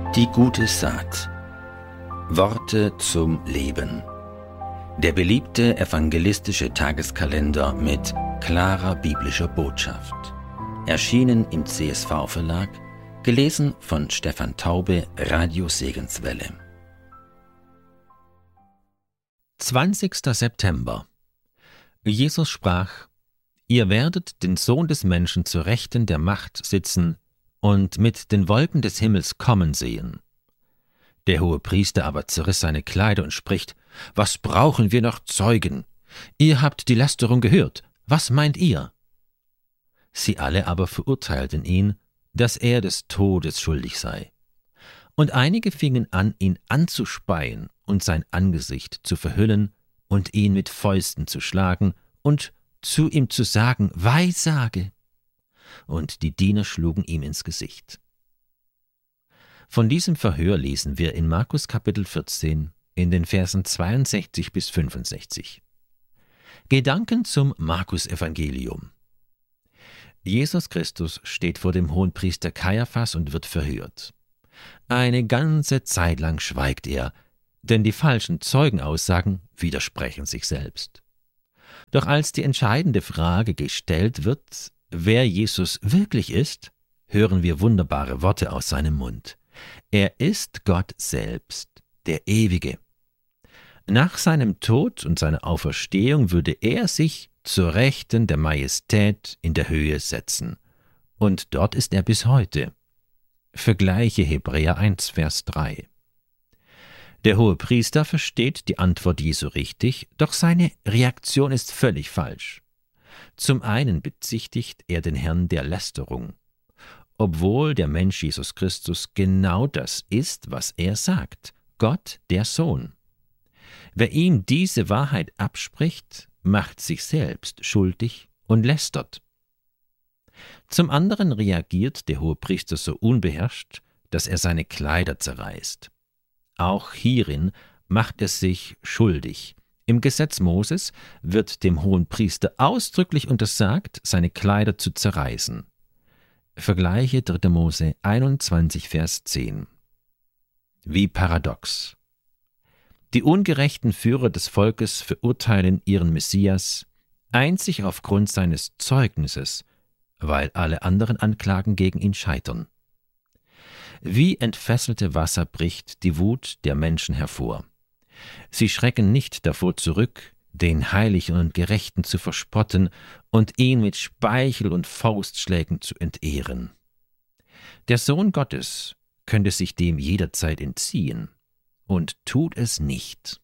Die gute Saat. Worte zum Leben. Der beliebte evangelistische Tageskalender mit klarer biblischer Botschaft. Erschienen im CSV-Verlag, gelesen von Stefan Taube, Radio Segenswelle. 20. September. Jesus sprach: Ihr werdet den Sohn des Menschen zur Rechten der Macht sitzen und mit den Wolken des Himmels kommen sehen. Der Hohepriester aber zerriss seine Kleider und spricht: Was brauchen wir noch Zeugen? Ihr habt die Lästerung gehört. Was meint ihr? Sie alle aber verurteilten ihn, dass er des Todes schuldig sei. Und einige fingen an, ihn anzuspeien und sein Angesicht zu verhüllen und ihn mit Fäusten zu schlagen und zu ihm zu sagen: Weissage! Und die Diener schlugen ihm ins Gesicht. Von diesem Verhör lesen wir in Markus Kapitel 14 in den Versen 62 bis 65. Gedanken zum Markus-Evangelium. Jesus Christus steht vor dem Hohenpriester Kaiaphas und wird verhört. Eine ganze Zeit lang schweigt er, denn die falschen Zeugenaussagen widersprechen sich selbst. Doch als die entscheidende Frage gestellt wird, wer Jesus wirklich ist, hören wir wunderbare Worte aus seinem Mund. Er ist Gott selbst, der Ewige. Nach seinem Tod und seiner Auferstehung würde er sich zur Rechten der Majestät in der Höhe setzen. Und dort ist er bis heute. Vergleiche Hebräer 1, Vers 3. Der Hohepriester versteht die Antwort Jesu richtig, doch seine Reaktion ist völlig falsch. Zum einen bezichtigt er den Herrn der Lästerung, obwohl der Mensch Jesus Christus genau das ist, was er sagt: Gott, der Sohn. Wer ihm diese Wahrheit abspricht, macht sich selbst schuldig und lästert. Zum anderen reagiert der Hohepriester so unbeherrscht, dass er seine Kleider zerreißt. Auch hierin macht er sich schuldig. Im Gesetz Moses wird dem Hohenpriester ausdrücklich untersagt, seine Kleider zu zerreißen. Vergleiche 3. Mose 21, Vers 10. Wie paradox. Die ungerechten Führer des Volkes verurteilen ihren Messias einzig aufgrund seines Zeugnisses, weil alle anderen Anklagen gegen ihn scheitern. Wie entfesselte Wasser bricht die Wut der Menschen hervor. Sie schrecken nicht davor zurück, den Heiligen und Gerechten zu verspotten und ihn mit Speichel und Faustschlägen zu entehren. Der Sohn Gottes könnte sich dem jederzeit entziehen und tut es nicht.